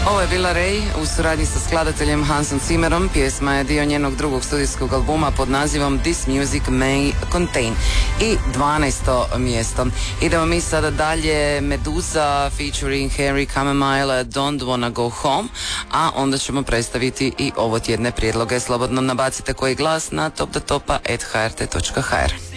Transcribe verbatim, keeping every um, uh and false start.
Ovo je bila Ray u suradnji sa skladateljem Hansom Zimmerom. Pjesma je dio njenog drugog studijskog albuma pod nazivom This Music May Contain. I dvanaesto mjesto. Idemo mi sada dalje. Medusa featuring Harry Camomile, Don't Wanna Go Home. A onda ćemo predstaviti i ovo tjedne prijedloge. Slobodno nabacite koji glas na top da topa at h r t dot h r.